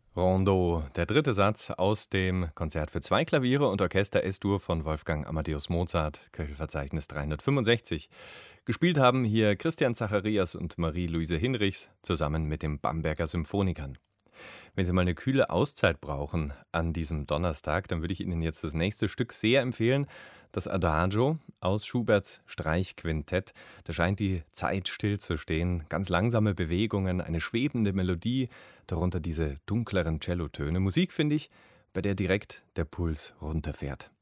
Rondo, der dritte Satz aus dem Konzert für zwei Klaviere und Orchester S-Dur von Wolfgang Amadeus Mozart, Köchelverzeichnis 365. Gespielt haben hier Christian Zacharias und Marie-Louise Hinrichs zusammen mit den Bamberger Symphonikern. Wenn Sie mal eine kühle Auszeit brauchen an diesem Donnerstag, dann würde ich Ihnen jetzt das nächste Stück sehr empfehlen. Das Adagio aus Schuberts Streichquintett. Da scheint die Zeit stillzustehen. Ganz langsame Bewegungen, eine schwebende Melodie, darunter diese dunkleren Cellotöne. Musik, finde ich, bei der direkt der Puls runterfährt.